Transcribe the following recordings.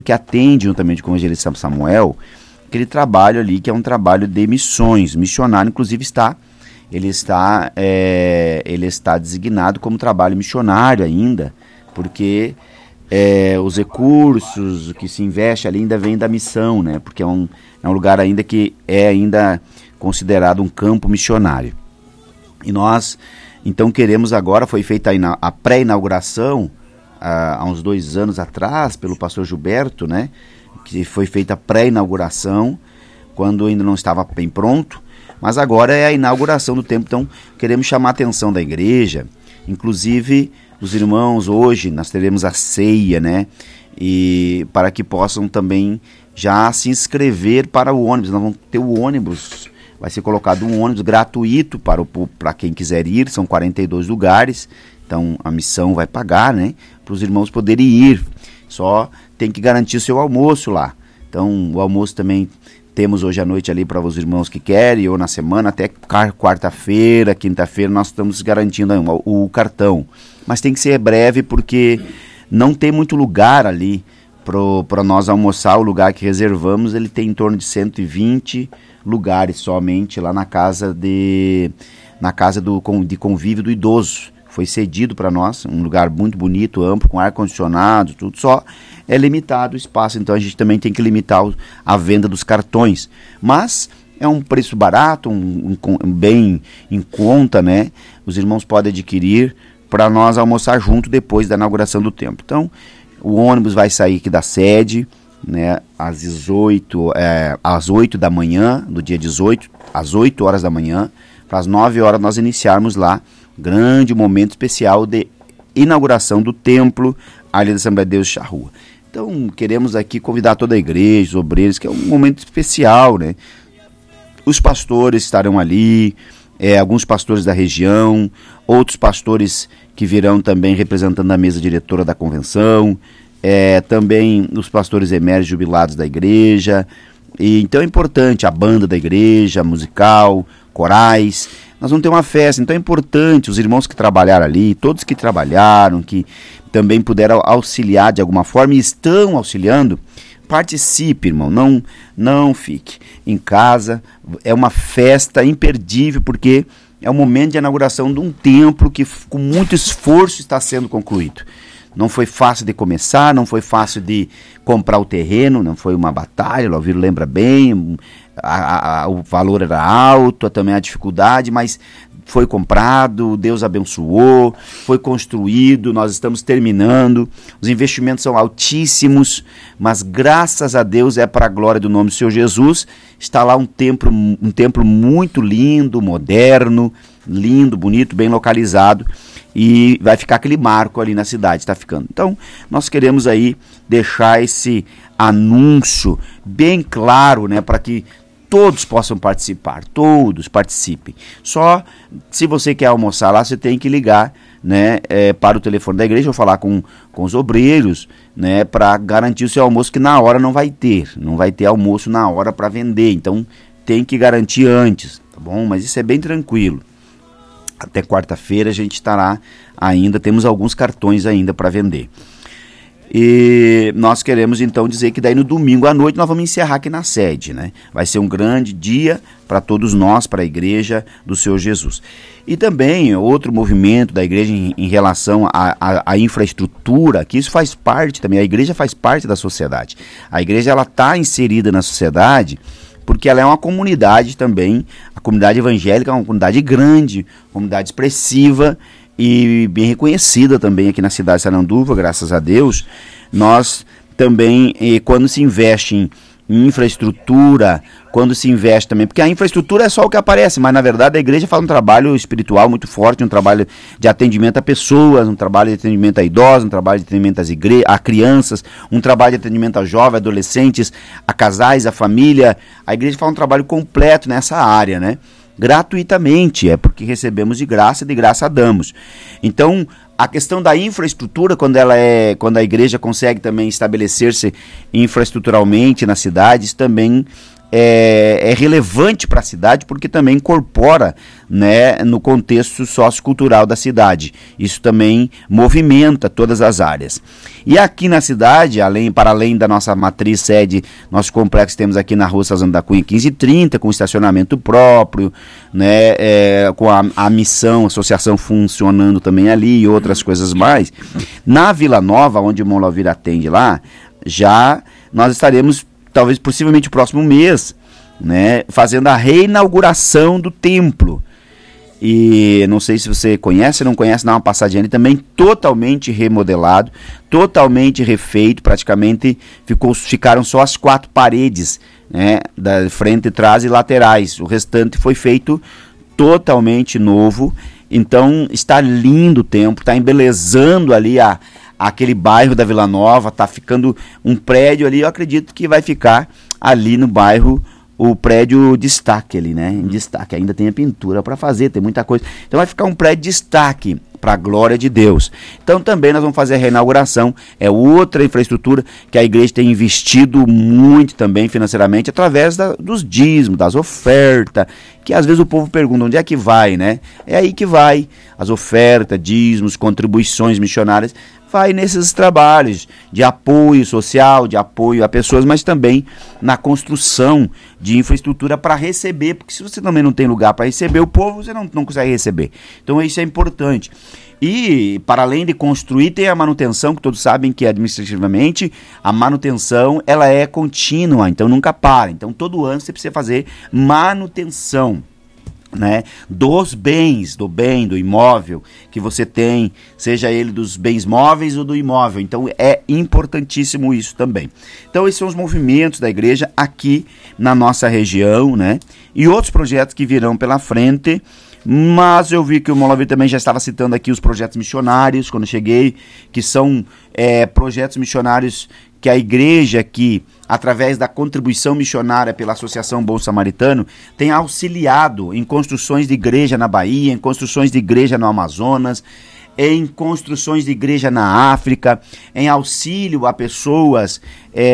que atende juntamente com o evangelista Samuel, aquele trabalho ali que é um trabalho de missões, missionário, inclusive ele está designado como trabalho missionário ainda, porque os recursos que se investe ali ainda vêm da missão, né? Porque é um lugar ainda que é ainda considerado um campo missionário. E nós, então, queremos agora, foi feita a pré-inauguração, há uns 2 anos atrás, pelo pastor Gilberto, né? Que foi feita a pré-inauguração, quando ainda não estava bem pronto, mas agora é a inauguração do templo. Então, queremos chamar a atenção da igreja, inclusive os irmãos, hoje nós teremos a ceia, né? E para que possam também já se inscrever para o ônibus. Nós vamos ter o ônibus, vai ser colocado um ônibus gratuito para quem quiser ir, são 42 lugares, então a missão vai pagar, né? Para os irmãos poderem ir, só tem que garantir o seu almoço lá. Então o almoço também temos hoje à noite ali para os irmãos que querem, ou na semana, até quarta-feira, quinta-feira, nós estamos garantindo o cartão. Mas tem que ser breve, porque não tem muito lugar ali para nós almoçar. O lugar que reservamos, ele tem em torno de 120 lugares somente lá na casa de convívio do idoso. Foi cedido para nós, um lugar muito bonito, amplo, com ar-condicionado, tudo, só é limitado o espaço, então a gente também tem que limitar a venda dos cartões. Mas é um preço barato, bem em conta, né? Os irmãos podem adquirir para nós almoçar junto depois da inauguração do templo. Então, o ônibus vai sair aqui da sede, né, às 8 da manhã, do dia 18, às 8 horas da manhã, para as 9 horas nós iniciarmos lá, grande momento especial de inauguração do templo ali da Assembleia de Deus de Charrua. Então, queremos aqui convidar toda a igreja, os obreiros, que é um momento especial, né? Os pastores estarão ali, alguns pastores da região, outros pastores que virão também representando a mesa diretora da convenção, também os pastores eméritos jubilados da igreja. E então é importante a banda da igreja, musical, corais. Nós vamos ter uma festa, então é importante os irmãos que trabalharam ali, todos que trabalharam, que também puderam auxiliar de alguma forma e estão auxiliando, participe, irmão, não fique em casa. É uma festa imperdível, porque é o momento de inauguração de um templo que com muito esforço está sendo concluído. Não foi fácil de começar, não foi fácil de comprar o terreno, não foi uma batalha, o Alviro lembra bem, o valor era alto, também a dificuldade, mas foi comprado, Deus abençoou, foi construído, nós estamos terminando, os investimentos são altíssimos, mas graças a Deus é para a glória do nome do Senhor Jesus. Está lá um templo muito lindo, moderno, lindo, bonito, bem localizado, e vai ficar aquele marco ali na cidade, está ficando. Então, nós queremos aí deixar esse anúncio bem claro, né, para que todos possam participar, todos participem. Só se você quer almoçar lá, você tem que ligar, né, para o telefone da igreja, ou falar com os obreiros, né, para garantir o seu almoço, que na hora não vai ter almoço na hora para vender, então tem que garantir antes, tá bom? Mas isso é bem tranquilo. Até quarta-feira a gente estará ainda, temos alguns cartões ainda para vender. E nós queremos então dizer que daí no domingo à noite nós vamos encerrar aqui na sede, né? Vai ser um grande dia para todos nós, para a igreja do Senhor Jesus. E também outro movimento da igreja em relação à infraestrutura, que isso faz parte também, a igreja faz parte da sociedade. A igreja ela está inserida na sociedade, porque ela é uma comunidade também, a comunidade evangélica é uma comunidade grande, comunidade expressiva e bem reconhecida também aqui na cidade de Sananduva, graças a Deus. Nós também, quando se investe em infraestrutura, quando se investe também, porque a infraestrutura é só o que aparece, mas na verdade a igreja faz um trabalho espiritual muito forte, um trabalho de atendimento a pessoas, um trabalho de atendimento a idosos, um trabalho de atendimento a crianças, um trabalho de atendimento a jovens, adolescentes, a casais, a família. A igreja faz um trabalho completo nessa área, né? Gratuitamente, é porque recebemos de graça damos. Então, a questão da infraestrutura, quando a igreja consegue também estabelecer-se infraestruturalmente nas cidades, também é relevante para a cidade, porque também incorpora, né, no contexto sociocultural da cidade. Isso também movimenta todas as áreas. E aqui na cidade, para além da nossa matriz sede, nosso complexo temos aqui na Rua Sazano da Cunha 1530, com estacionamento próprio, né, com a missão, a associação funcionando também ali e outras coisas mais. Na Vila Nova, onde o Monlovir atende lá, já nós estaremos, talvez possivelmente o próximo mês, né, fazendo a reinauguração do templo. E não sei se você conhece, não conhece, dá uma passadinha ali, também totalmente remodelado, totalmente refeito, praticamente ficaram só as 4 paredes, né, da frente, trás e laterais. O restante foi feito totalmente novo. Então está lindo o templo, está embelezando ali aquele bairro da Vila Nova, está ficando um prédio ali, eu acredito que vai ficar ali no bairro o prédio destaque ali, né? Em destaque, ainda tem a pintura para fazer, tem muita coisa. Então vai ficar um prédio destaque para a glória de Deus. Então também nós vamos fazer a reinauguração, é outra infraestrutura que a igreja tem investido muito também financeiramente, através dos dízimos, das ofertas, que às vezes o povo pergunta, onde é que vai, né? É aí que vai, as ofertas, dízimos, contribuições missionárias, vai nesses trabalhos de apoio social, de apoio a pessoas, mas também na construção de infraestrutura para receber, porque se você também não tem lugar para receber o povo, você não consegue receber. Então isso é importante. E, para além de construir, tem a manutenção, que todos sabem que administrativamente a manutenção ela é contínua, então nunca para. Então todo ano você precisa fazer manutenção, né, dos bens, do imóvel que você tem, seja ele dos bens móveis ou do imóvel. Então é importantíssimo isso também. Então esses são os movimentos da igreja aqui na nossa região, né, e outros projetos que virão pela frente. Mas eu vi que o Monlovir também já estava citando aqui os projetos missionários, quando eu cheguei, que são projetos missionários que a igreja aqui, através da contribuição missionária pela Associação Bom Samaritano, tem auxiliado em construções de igreja na Bahia, em construções de igreja no Amazonas, em construções de igreja na África, em auxílio a pessoas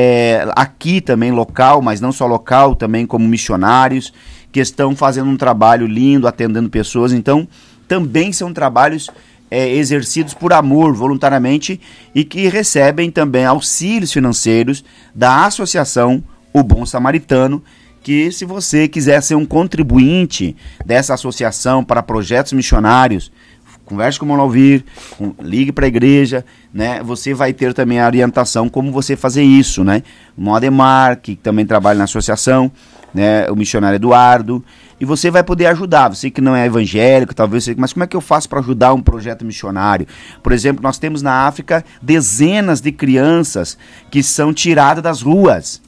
aqui também local, mas não só local, também como missionários, que estão fazendo um trabalho lindo, atendendo pessoas. Então, também são trabalhos exercidos por amor, voluntariamente, e que recebem também auxílios financeiros da Associação O Bom Samaritano, que se você quiser ser um contribuinte dessa associação para projetos missionários, converse com o Monlovir, ligue para a igreja, né? Você vai ter também a orientação como você fazer isso, né? O Ademar, que também trabalha na associação, né? O missionário Eduardo, e você vai poder ajudar. Você que não é evangélico, talvez você, mas como é que eu faço para ajudar um projeto missionário? Por exemplo, nós temos na África dezenas de crianças que são tiradas das ruas.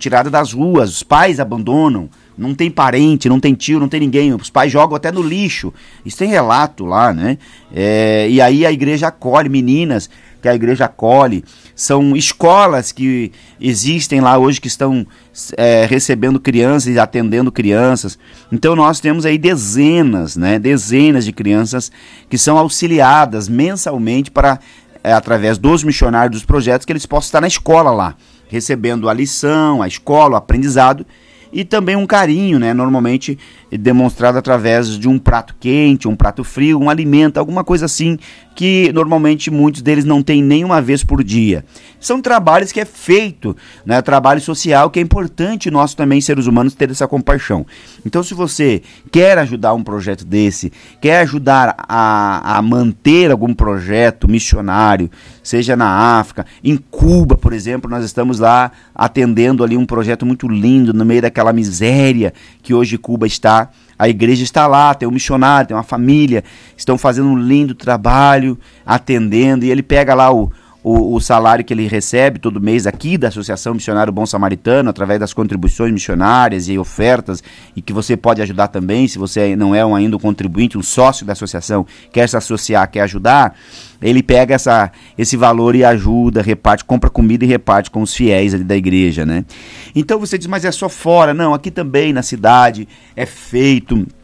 Os pais abandonam, não tem parente, não tem tio, não tem ninguém, os pais jogam até no lixo. Isso tem relato lá, né? E aí a igreja acolhe meninas, que a igreja acolhe. São escolas que existem lá hoje que estão recebendo crianças e atendendo crianças. Então nós temos aí dezenas de crianças que são auxiliadas mensalmente para, através dos missionários dos projetos, que eles possam estar na escola lá, recebendo a lição, a escola, o aprendizado, e também um carinho, né, normalmente demonstrado através de um prato quente, um prato frio, um alimento, alguma coisa assim, que normalmente muitos deles não têm nem uma vez por dia. São trabalhos que é feito, né, trabalho social, que é importante nós também, seres humanos, ter essa compaixão. Então, se você quer ajudar um projeto desse, quer ajudar a manter algum projeto missionário, seja na África, em Cuba, por exemplo, nós estamos lá atendendo ali um projeto muito lindo, no meio daquela miséria que hoje Cuba está. A igreja está lá, tem um missionário, tem uma família, estão fazendo um lindo trabalho, atendendo, e ele pega lá o salário que ele recebe todo mês aqui da Associação Missionário Bom Samaritano, através das contribuições missionárias e ofertas, e que você pode ajudar também, se você não é ainda um contribuinte, um sócio da associação, quer se associar, quer ajudar, ele pega esse valor e ajuda, reparte, compra comida e reparte com os fiéis ali da igreja, né? Então você diz, mas é só fora? Não, aqui também na cidade é feito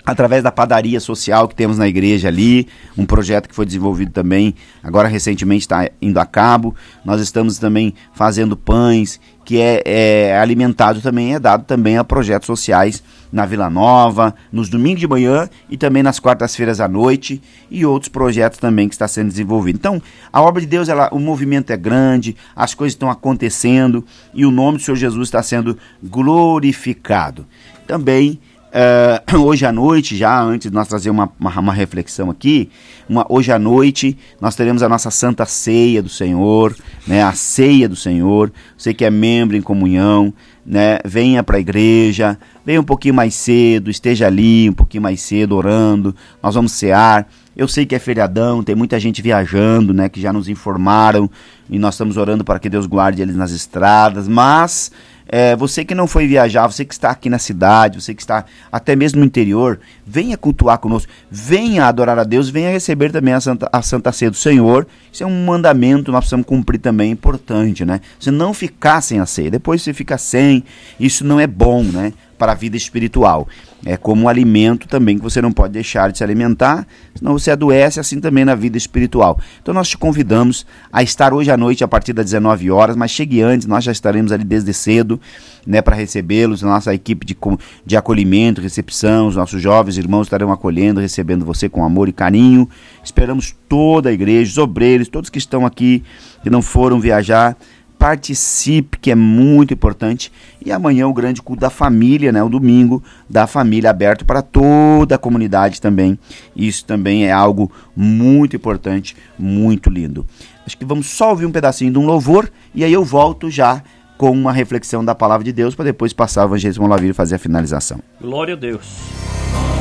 através da padaria social que temos na igreja ali, um projeto que foi desenvolvido também, agora recentemente está indo a cabo. Nós estamos também fazendo pães, que é alimentado também, é dado também a projetos sociais na Vila Nova, nos domingos de manhã e também nas quartas-feiras à noite, e outros projetos também que está sendo desenvolvido. Então, a obra de Deus, o movimento é grande, as coisas estão acontecendo e o nome do Senhor Jesus está sendo glorificado. Também, hoje à noite, já antes de nós trazer uma reflexão aqui, hoje à noite nós teremos a nossa Santa Ceia do Senhor, né, a Ceia do Senhor. Você que é membro em comunhão, né, venha para a igreja, venha um pouquinho mais cedo, esteja ali um pouquinho mais cedo orando, nós vamos cear. Eu sei que é feriadão, tem muita gente viajando, né, que já nos informaram, e nós estamos orando para que Deus guarde eles nas estradas, mas você que não foi viajar, você que está aqui na cidade, você que está até mesmo no interior, venha cultuar conosco, venha adorar a Deus, venha receber também a Santa Ceia do Senhor. Isso é um mandamento, nós precisamos cumprir também, importante, né? Você não ficar sem a ceia, depois você fica sem, isso não é bom, né, para a vida espiritual. É como um alimento também que você não pode deixar de se alimentar, senão você adoece, assim também na vida espiritual. Então nós te convidamos a estar hoje à noite a partir das 19 horas, mas chegue antes, nós já estaremos ali desde cedo, né, para recebê-los. A nossa equipe de acolhimento, recepção, os nossos jovens irmãos estarão acolhendo, recebendo você com amor e carinho. Esperamos toda a igreja, os obreiros, todos que estão aqui, que não foram viajar, participe, que é muito importante. E amanhã o grande culto da família, né, o domingo da família, aberto para toda a comunidade também. Isso também é algo muito importante, muito lindo. Acho que vamos só ouvir um pedacinho de um louvor e aí eu volto já com uma reflexão da palavra de Deus para depois passar o evangelismo Lavir e fazer a finalização. Glória a Deus.